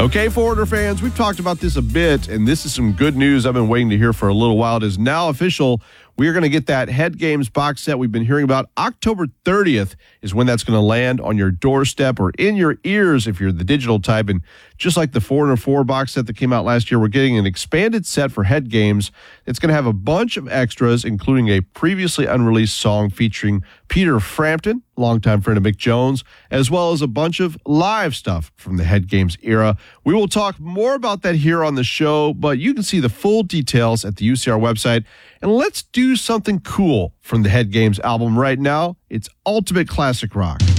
Okay, Foreigner fans, we've talked about this a bit, and this is some good news I've been waiting to hear for a little while. It is now official. We are going to get that Head Games box set we've been hearing about. October 30th is when that's going to land on your doorstep or in your ears if you're the digital type. And just like the Foreigner 4 box set that came out last year, we're getting an expanded set for Head Games. It's going to have a bunch of extras, including a previously unreleased song featuring Peter Frampton, longtime friend of Mick Jones, as well as a bunch of live stuff from the Head Games era. We will talk more about that here on the show, but you can see the full details at the UCR website. And let's do something cool from the Head Games album right now. It's Ultimate Classic Rock.